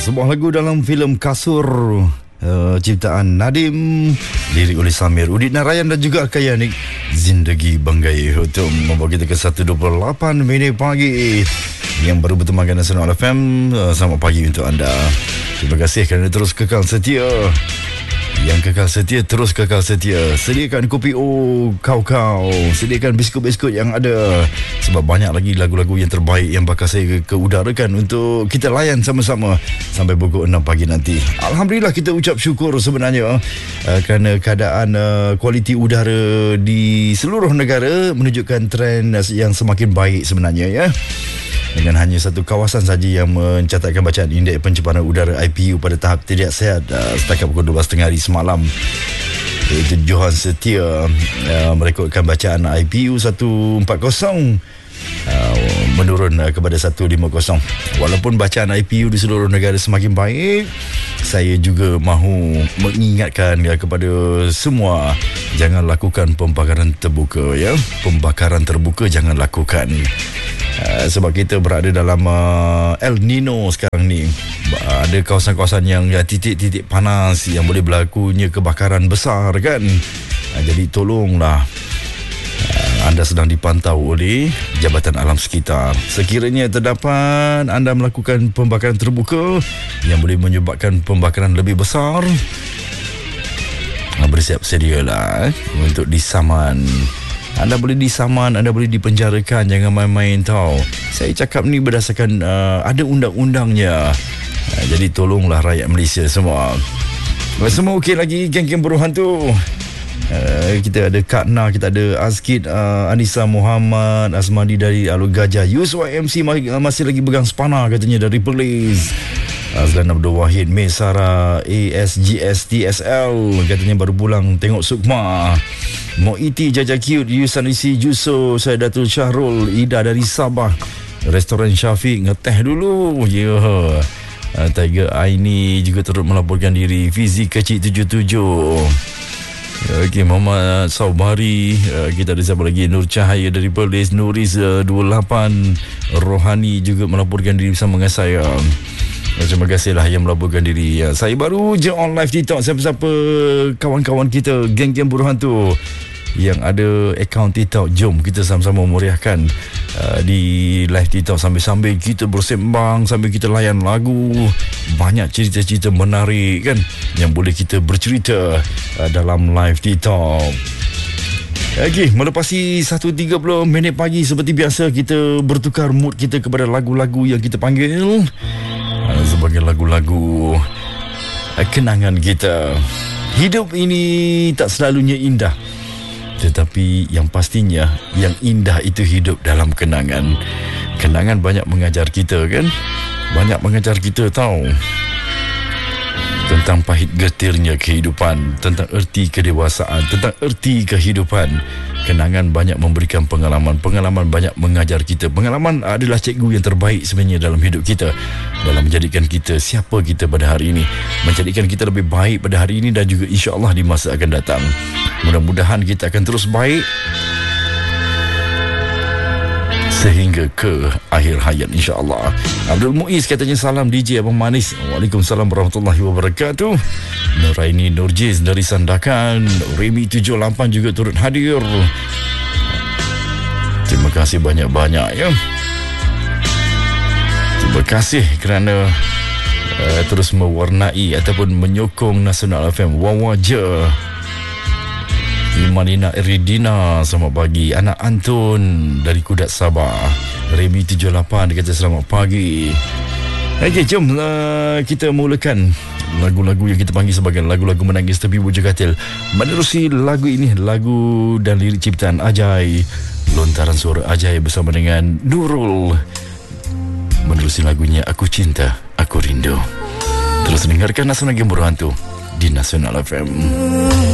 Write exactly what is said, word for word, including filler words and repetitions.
Sebuah lagu dalam filem Kasur, uh, ciptaan Nadim, lirik oleh Samir, Udit Narayan dan juga Kayanik Zindagi Banggai, untuk membawa kita ke satu dua puluh lapan minit pagi yang baru bertemankan Nasional F M. uh, Selamat pagi untuk anda. Terima kasih kerana terus kekal setia. Yang kekal setia, terus kekal setia. Sediakan kopi O kau-kau, sediakan biskut-biskut yang ada, sebab banyak lagi lagu-lagu yang terbaik yang bakal saya keudarakan untuk kita layan sama-sama sampai pukul enam pagi nanti. Alhamdulillah, kita ucap syukur sebenarnya uh, kerana keadaan uh, kualiti udara di seluruh negara menunjukkan trend uh, yang semakin baik sebenarnya, ya. Dengan hanya satu kawasan saja yang mencatatkan bacaan indeks pencemaran udara I P U pada tahap tidak sihat uh, setakat pukul dua belas tiga puluh hari semalam, iaitu Johan Setia uh, merekodkan bacaan I P U seratus empat puluh uh, menurun uh, kepada seratus lima puluh. Walaupun bacaan I P U di seluruh negara semakin baik, saya juga mahu mengingatkan ya, kepada semua, jangan lakukan pembakaran terbuka, ya. Pembakaran terbuka jangan lakukan. Uh, sebab kita berada dalam uh, El Nino sekarang ni. Uh, ada kawasan-kawasan yang ya, titik-titik panas yang boleh berlakunya kebakaran besar, kan. Uh, jadi tolonglah, uh, anda sedang dipantau oleh Jabatan Alam Sekitar. Sekiranya terdapat anda melakukan pembakaran terbuka yang boleh menyebabkan pembakaran lebih besar, uh, bersiap sedialah eh, untuk disaman. Anda boleh disaman, anda boleh dipenjarakan. Jangan main-main tau. Saya cakap ni berdasarkan uh, ada undang-undangnya. uh, Jadi tolonglah rakyat Malaysia semua. Semua okey lagi, geng-geng buruh hantu. uh, Kita ada Kak Na, kita ada Azkid, uh, Anissa Muhammad, Azmadi dari Alur Gajah, Yus Y M C masih lagi pegang spana katanya dari Perlis. Azlan Abdul Wahid, May Sarah, A S G S T S L katanya baru pulang tengok Sukma. Moiti Jaja Cute, Yusan Isi Juso, saya Datul Syahrul, Ida dari Sabah, Restoran Syafiq ngeteh dulu. Ya yeah. uh, Tiger Aini juga turut melaporkan diri. Fizi Kecil tujuh tujuh. Okey, Muhammad Saubari, uh, kita ada siapa lagi? Nur Cahaya dari Perlis, Nuris uh, dua puluh lapan, Rohani juga melaporkan diri bersama dengan saya. Terima kasihlah yang melaporkan diri. Ya, saya baru je on live TikTok. Siapa-siapa kawan-kawan kita, geng-geng buruh hantu yang ada akaun TikTok, jom kita sama-sama meriahkan uh, di live TikTok sambil-sambil kita bersembang, sambil kita layan lagu. Banyak cerita-cerita menarik, kan, yang boleh kita bercerita uh, dalam live TikTok. Okey, melepasi satu tiga puluh minit pagi, seperti biasa kita bertukar mood kita kepada lagu-lagu yang kita panggil sebagai lagu-lagu kenangan kita. Hidup ini tak selalunya indah, tetapi yang pastinya yang indah itu hidup dalam kenangan. Kenangan banyak mengajar kita, kan. Banyak mengajar kita tahu tentang pahit getirnya kehidupan, tentang erti kedewasaan, tentang erti kehidupan. Kenangan banyak memberikan pengalaman. Pengalaman banyak mengajar kita. Pengalaman adalah cikgu yang terbaik sebenarnya dalam hidup kita, dalam menjadikan kita siapa kita pada hari ini, menjadikan kita lebih baik pada hari ini dan juga insya-Allah di masa akan datang. Mudah-mudahan kita akan terus baik sehingga ke akhir hayat, insya-Allah. Abdul Muiz katanya salam D J Abang Manis. Waalaikumsalam warahmatullahi wabarakatuh. Nuraini Nurjiz dari Sandakan, Remy tujuh lapan juga turut hadir. Terima kasih banyak-banyak, ya. Terima kasih kerana uh, terus mewarnai ataupun menyokong Nasional F M. Wawaja Imanina Eridina, selamat pagi. Anak Antun dari Kudat Sabah, Remy tujuh lapan dia kata selamat pagi. Okey, jom uh, kita mulakan lagu-lagu yang kita panggil sebagai lagu-lagu menangis tepi bujur katil. Menerusi lagu ini, lagu dan lirik ciptaan Ajai, lontaran suara Ajai bersama dengan Nurul. Menerusi lagunya Aku Cinta, Aku Rindu. Terus dengarkan Nasional Game Buruh Hantu di Nasional F M.